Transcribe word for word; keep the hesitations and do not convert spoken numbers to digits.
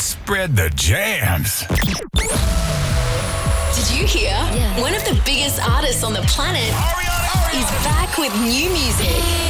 Let's spread the jams. Did you hear? Yeah. One of the biggest artists on the planet is back with new music.